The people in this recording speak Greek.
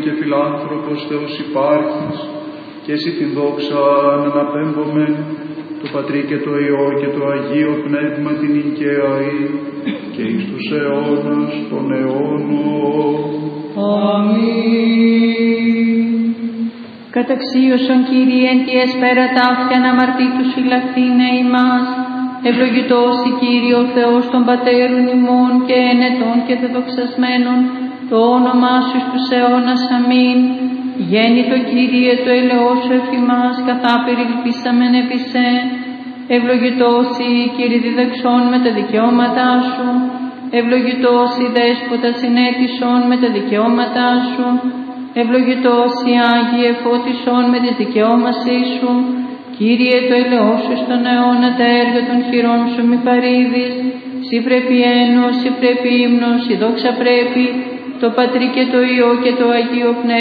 και φιλάνθρωπος Θεός υπάρχεις, και εσύ την δόξα αναπέμπομεν, το Πατρί και το Υιό και το Αγίο Πνεύμα την οικαίαη, και εις τους αιώνας των αιώνων. Αμήν. Καταξίωσον Κύριε εν τη εσπέρα ταύτια να αμαρτήτους φυλαχθήνε ημάς, ευλογητός η Κύριε ο Θεός των Πατέρων ημών και ενετών και δεδοξασμένων, το όνομά σου εις τους αιώνας. Αμήν. Γέννητο Κύριε το ελεός σου εφ' ημάς, καθά περιλυπήσαμεν επί σε. Ευλογητός η Κύριε διδαξών με τα δικαιώματά σου, ευλογητός η Δέσποτα συνέτησον με τα δικαιώματά σου, ευλογητός η Άγιε φώτισον με τις δικαιώμασής σου. Κύριε το ελεός σου στον αιώνα τα έργα των χειρών σου μη παρήδεις, σοι πρέπει ένος, σοι πρέπει ύμνος, σοι δόξα πρέπει, το Πατρί και το Υιό και το Αγίο Πνεύμα.